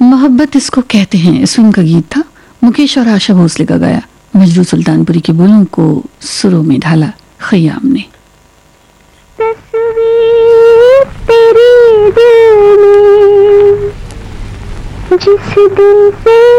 मोहब्बत इसको कहते हैं, इस फिल्म का गीत था। मुकेश और आशा भोसले का गाया, मजरू सुल्तानपुरी के बोलों को सुरों में ढाला खयाम ने। तस्वीर तेरे दिल में जिस दिन से